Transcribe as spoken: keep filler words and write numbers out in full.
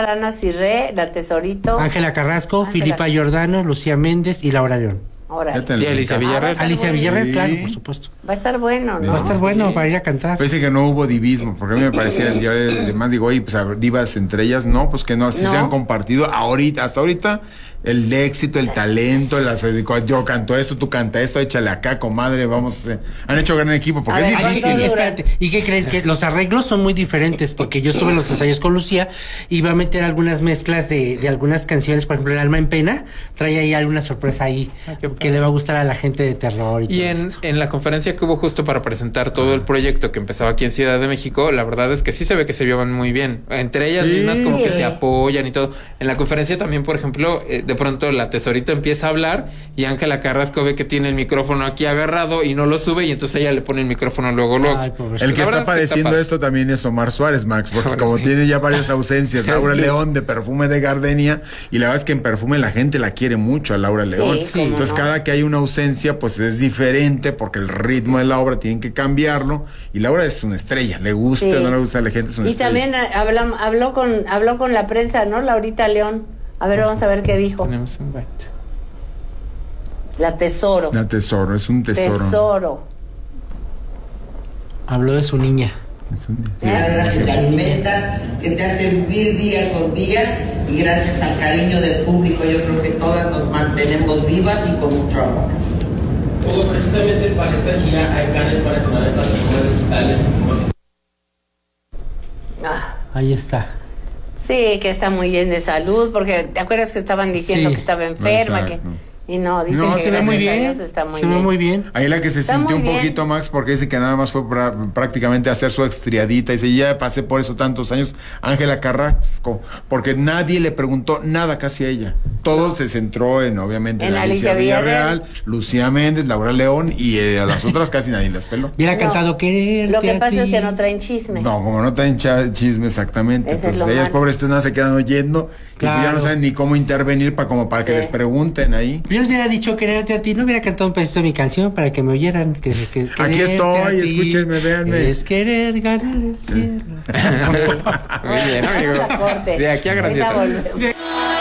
estar Ana Cirré, la Tesorito. Ángela Carrasco, Ángela. Filipa Giordano, Lucía Méndez y Laura León. Órale. Y Alicia Villarreal. Alicia bueno. Villarreal, Sí. claro, por supuesto. Va a estar bueno, ¿no? Va a estar bueno para ir a cantar. Parece que no hubo divismo, porque a mí me parecía, yo además digo, oye, pues a ver, divas entre ellas, no, pues que no, así No. se han compartido ahorita, hasta ahorita, el éxito, el talento, las, yo canto esto, tú canta esto, échale acá, comadre, vamos a hacer, han hecho gran equipo, porque A es ver, Ay, difícil. ¿cuánto y, dura? espérate, ¿y qué creen? Que los arreglos son muy diferentes, porque yo estuve en los ensayos con Lucía y va a meter algunas mezclas de, de algunas canciones, por ejemplo, El alma en pena, trae ahí alguna sorpresa ahí Ah, qué que padre. le va a gustar a la gente de terror y, Y todo en, esto. en la conferencia que hubo justo para presentar todo el proyecto que empezaba aquí en Ciudad de México, la verdad es que sí se ve que se llevan muy bien. Entre ellas Sí. mismas como que Sí. se apoyan y todo. En la conferencia también, por ejemplo, eh, de pronto la Tesorito empieza a hablar y Ángela Carrasco ve que tiene el micrófono aquí agarrado y no lo sube y entonces ella le pone el micrófono luego, luego. Ay, pobrecito. El que La está verdad es que está padeciendo padre. esto también es Omar Suárez, Max, porque Ahora como sí. tiene ya varias ausencias, Laura Sí. León de Perfume de Gardenia, y la verdad es que en Perfume la gente la quiere mucho a Laura León. Sí, cómo Entonces no. cada que hay una ausencia, pues es diferente, porque el ritmo de la obra tienen que cambiarlo, y Laura es una estrella, le gusta Sí. o no le gusta a la gente, es una Y estrella. también eh, hablam- habló con habló con la prensa, ¿no? Laurita León. A ver, vamos a ver qué dijo. Tenemos un bite. La Tesoro. Un tesoro, es un tesoro. Tesoro. Habló de su niña. Es un- sí, que te alimenta, que te hace vivir día con día y gracias al cariño del público yo creo que todas nos mantenemos vivas y con mucho amor. Hugo, precisamente para esta gira hay planes para estrenar estas películas digitales. Ah, Ahí está. sí, que está muy bien de salud, porque ¿te acuerdas que estaban diciendo Sí. que estaba enferma? Exacto. Que, y no, dicen No, que se ve gracias muy a bien. Dios está muy se bien. ve muy bien. Ahí la que se Está sintió muy un bien. poquito, Max, porque dice que nada más fue pra- prácticamente hacer su extriadita. Dice, ya pasé por eso tantos años. Ángela Carrasco, porque nadie le preguntó nada casi a ella. Todo se centró en, obviamente, En en Alicia Alicia Villarreal. Villarreal, Lucía Méndez, Laura León, y eh, a las otras casi nadie las peló. Hubiera No. cantado querer. Lo que pasa es que no traen chisme. No, como no traen cha- chisme exactamente. Ese es Entonces lo ellas malo. pobres nada se quedan oyendo y pues ya Claro. no saben ni cómo intervenir para como para que Sí. les pregunten ahí. Yo les hubiera dicho quererte a ti, no hubiera cantado un pedacito de mi canción para que me oyeran. Que, que- Aquí quererte estoy, a ti escúchenme, véanme. Es querer ganar el cielo. Muy bien, amigo. Vamos a corte. De aquí a Ahorita grandiosa. volvemos.